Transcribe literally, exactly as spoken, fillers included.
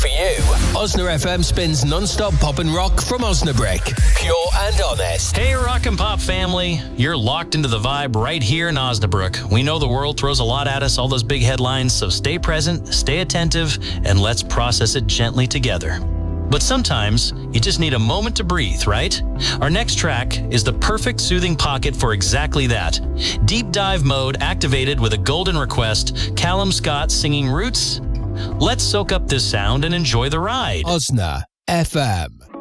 for you. Osna F M spins non-stop pop and rock from Osnabrick. Pure and honest. Hey, Rock and Pop family. You're locked into the vibe right here in Osnabrick. We know the world throws a lot at us, all those big headlines, so stay present, stay attentive, and let's process it gently together. But sometimes you just need a moment to breathe, right? Our next track is the perfect soothing pocket for exactly that. Deep dive mode activated with a golden request, Callum Scott singing Roots. Let's soak up this sound and enjoy the ride. Osna F M.